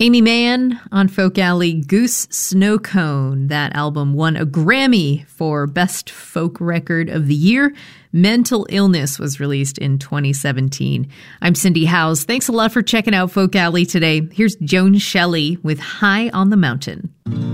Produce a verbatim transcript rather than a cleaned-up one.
Amy Mann on Folk Alley, Goose Snow Cone. That album won a Grammy for Best Folk Record of the Year. Mental Illness was released in twenty seventeen. I'm Cindy Howes. Thanks a lot for checking out Folk Alley today. Here's Joan Shelley with High on the Mountain.